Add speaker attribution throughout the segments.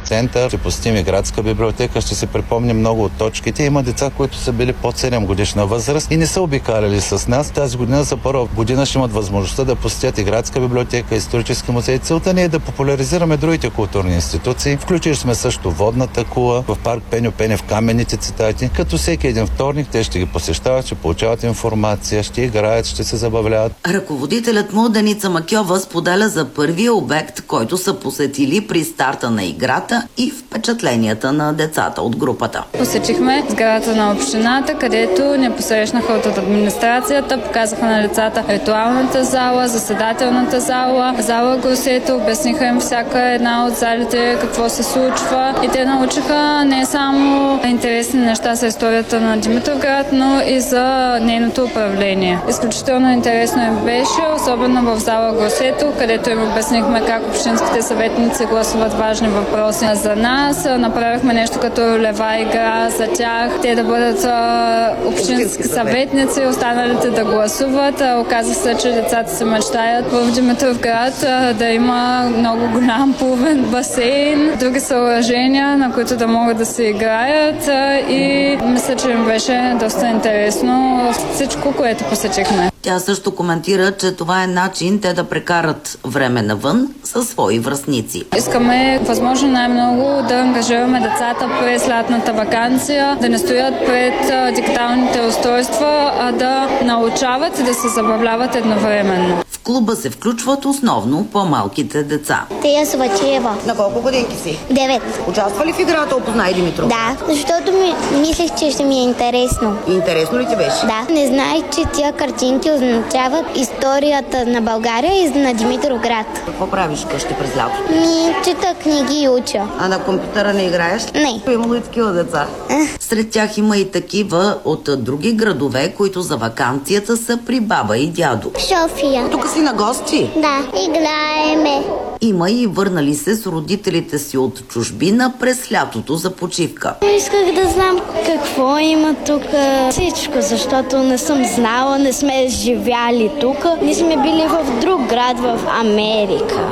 Speaker 1: център, ще посетим и градска библиотека, ще се припомним много от точките. Има деца, които са били под 7 годишна възраст и не са обикаляли с нас. Тази година за първа година ще имат възможността да посетят и градска библиотека, исторически музей. Целта ни е да популяризираме другите културни институции. Включили сме също водната кула в парк Пеньо Пенев, каменните цитати. Като всеки един вторник те ще ги посещават, ще получават информация, ще играят, ще се забавляват.
Speaker 2: Ръководителят му Деница Макьова споделя за първия обект, който са посетили при старта на играта и впечатленията на децата от групата.
Speaker 3: Посечихме сградата на общината, където ни посрещнаха от администрацията, показаха на децата ритуалната зала, заседателната зала, зала Гросето, обясниха им всяка една от залите какво се случва и те научиха не само интересни неща за историята на Димитровград, но и за нейното управление. Изключително интересно им беше, особено в зала Гросето, където им обяснихме как общинските съветници гласуват важни въпроси за нас. Направихме нещо като ролева игра за тях, те да бъдат общински съветници, останалите да гласуват. Оказа се, че децата се мечтаят в Димитровград да има много голям плувен басейн, други съоръжения, на които да могат да се играят и мисля, че им беше доста интересно всичко, което посечихме.
Speaker 2: Тя също коментира, че това е начин те да прекарат време навън със свои връстници.
Speaker 3: Искаме възможно най-много да ангажираме децата през лятната ваканция, да не стоят пред дигиталните устройства, а да научават и да се забавляват едновременно.
Speaker 2: В клуба се включват основно по-малките деца.
Speaker 4: Тея Савачева.
Speaker 5: На колко годинки си?
Speaker 4: 9.
Speaker 5: Участва ли в играта Опознай Димитров?
Speaker 4: Да, защото мислех, че ще ми е интересно.
Speaker 5: Интересно ли ти беше?
Speaker 4: Да. Не знаех, че тия картинки означават историята на България и на Димитровград.
Speaker 2: Какво правиш вкъщи през лято?
Speaker 4: Чета книги и уча.
Speaker 5: А на компютъра не играеш?
Speaker 4: Не.
Speaker 5: Имало и такива деца.
Speaker 2: Сред тях има и такива от други градове, които за ваканцията са при баба и дядо.
Speaker 4: София.
Speaker 5: Тук си на гости?
Speaker 4: Да, играеме.
Speaker 2: Има и върнали се с родителите си от чужбина през лятото за почивка.
Speaker 4: Исках да знам какво има тук. Всичко, защото не съм знала, не сме живяли тук. Ние сме били в друг град в Америка.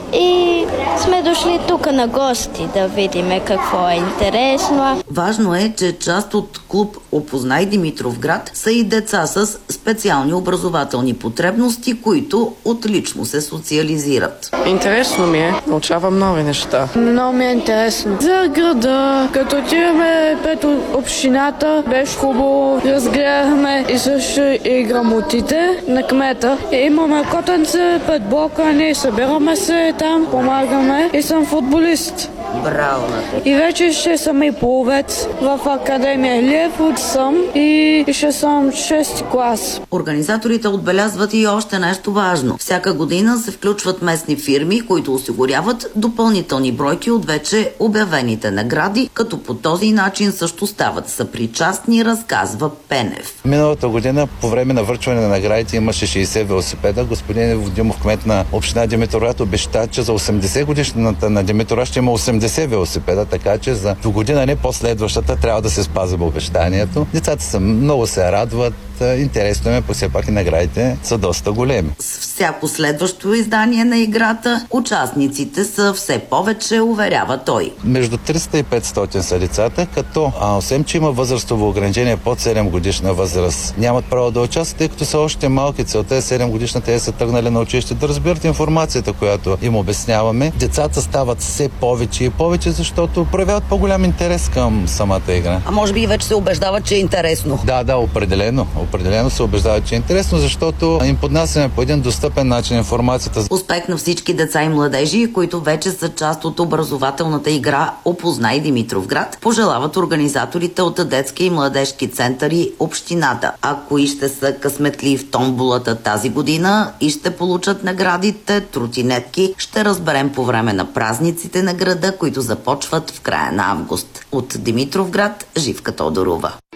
Speaker 4: И сме дошли тук на гости да видим какво е интересно.
Speaker 2: Важно е, че част от клуб Опознай Димитровград са и деца с специални образователни потребности, които отлично се социализират.
Speaker 6: Интересно ми е, научавам нови неща. Много ми е интересно. За града, като отиваме пред общината, беше хубаво, разгледахме и също и грамотите на кмета. И имаме котенце пред блока, ние събираме се там, помагаме и съм футболист.
Speaker 2: Браво на те!
Speaker 6: И вече ще съм и пловец в Академия Левуд съм и ще съм 6 клас.
Speaker 2: Организаторите отбелязват и още нещо важно. Всяка година се включват местни фирми, които осигуряват допълнителни бройки от вече обявените награди, като по този начин също стават съпричастни, разказва Пенев.
Speaker 1: Миналата година по време на връчване на наградите имаше 60 велосипеда. Господин Водимов, кмет на община Димитровград, обеща, че за 80 годишната на Димитровград ще има 80 велосипеда, така че за до година, не последващата, трябва да се спазва обещанието. Децата много се радват. Интересно е, все пак и наградите са доста големи.
Speaker 2: С всяко следващо издание на играта, участниците са все повече, уверява той.
Speaker 1: Между 300 и 500 са децата, като освен, че има възрастово ограничение под 7 годишна възраст, нямат право да участват, тъй като са още малки. Целта е 7 годишна, те са тръгнали на училище да разбират информацията, която им обясняваме. Децата стават все повече и повече, защото проявяват по-голям интерес към самата игра.
Speaker 5: А може би и вече се убеждават, че е интересно.
Speaker 1: Да, определено. Определено се убеждават, че е интересно, защото им поднасяме по един достъпен начин информацията.
Speaker 2: Успех на всички деца и младежи, които вече са част от образователната игра Опознай Димитровград, пожелават организаторите от детски и младежки центъри общината. А кои ще са късметли в томболата тази година и ще получат наградите, тротинетки, ще разберем по време на празниците на града, които започват в края на август. От Димитровград, Живка Тодорова.